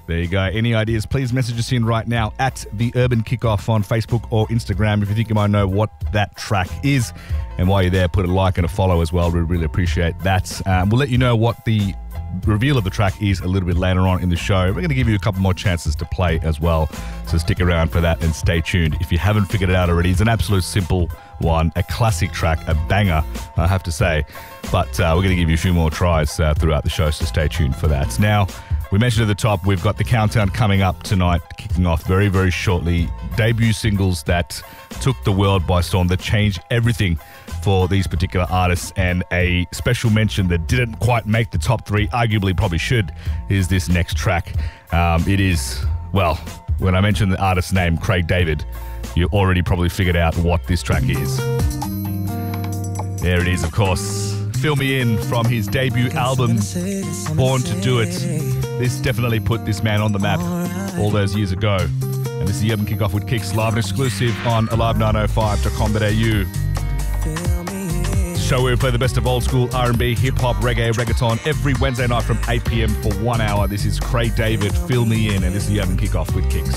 There you go. Any ideas, please message us in right now at The Urban Kickoff on Facebook or Instagram. If you think you might know what that track is, and while you're there, put a like and a follow as well. We'd really appreciate that. We'll let you know what the reveal of the track is a little bit later on in the show. We're going to give you a couple more chances to play as well, so stick around for that and stay tuned. If you haven't figured it out already, it's an absolute simple one, a classic track, a banger, I have to say. But we're going to give you a few more tries throughout the show, so stay tuned for that. Now, we mentioned at the top, we've got the countdown coming up tonight, kicking off very, very shortly. Debut singles that took the world by storm, that changed everything for these particular artists, and a special mention that didn't quite make the top three, arguably probably should, is this next track. It is, well, when I mention the artist's name, Craig David, you already probably figured out what this track is. There it is, of course. Fill Me In from his debut album, Born to Do It. This definitely put this man on the map all those years ago. And this is the Urban Kickoff with Kicks, live and exclusive on alive905.com.au. Show where we play the best of old school R&B, hip-hop, reggae, reggaeton every Wednesday night from 8 p.m. for 1 hour. This is Craig David, Fill Me In, and this is the Urban Kickoff with Kicks.